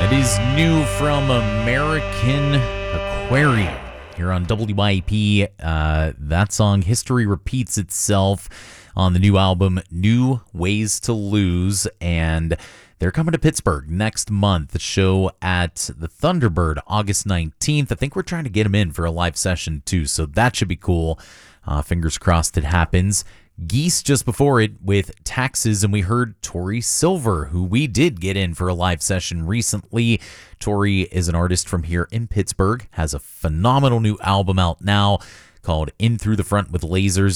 It is new from American Aquarium here on WYP. That song, History Repeats Itself, on the new album, New Ways to Lose. And they're coming to Pittsburgh next month. The show at the Thunderbird, August 19th. I think we're trying to get them in for a live session, too, so that should be cool. Fingers crossed it happens. Geese just before it with Taxes, and we heard Tori Silver, who we did get in for a live session recently. Tori is an artist from here in Pittsburgh, has a phenomenal new album out now called In Through the Front with Lasers.